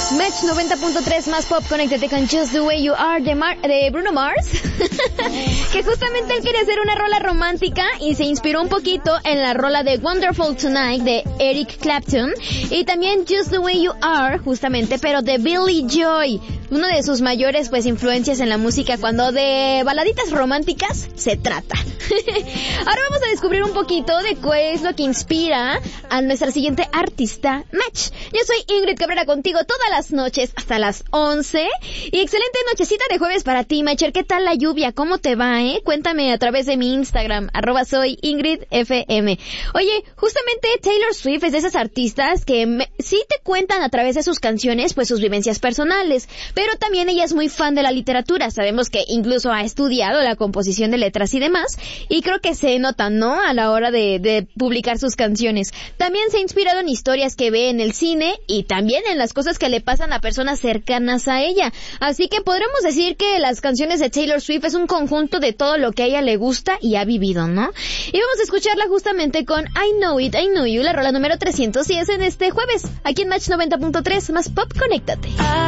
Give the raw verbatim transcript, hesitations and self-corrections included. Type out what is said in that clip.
Match noventa punto tres más pop, conéctate con Just the Way You Are de, Mar- de Bruno Mars. Que justamente él quería hacer una rola romántica y se inspiró un poquito en la rola de Wonderful Tonight de Eric Clapton. Y también Just the Way You Are, justamente, pero de Billy Joy. Uno de sus mayores pues influencias en la música cuando de baladitas románticas se trata. Ahora vamos a descubrir un poquito de qué es lo que inspira a nuestra siguiente artista, Match. Yo soy Ingrid Cabrera contigo todas las noches hasta las once. Y excelente nochecita de jueves para ti, Matcher. ¿Qué tal la lluvia? ¿Cómo te va, eh? Cuéntame a través de mi Instagram, arroba soy Ingrid F M. Oye, justamente Taylor Swift es de esas artistas que me, sí te cuentan a través de sus canciones pues sus vivencias personales, pero también ella es muy fan de la literatura. Sabemos que incluso ha estudiado la composición de letras y demás, y creo que se nota, ¿no?, a la hora de, de publicar sus canciones. También se ha inspirado en historias que ve en el cine y también en las cosas que le pasan a personas cercanas a ella. Así que podremos decir que las canciones de Taylor Swift es un conjunto de todo lo que a ella le gusta y ha vivido, ¿no? Y vamos a escucharla justamente con I Know It, I Know You, la rola número trescientos diez en este jueves, aquí en Match noventa punto tres, más pop, conéctate.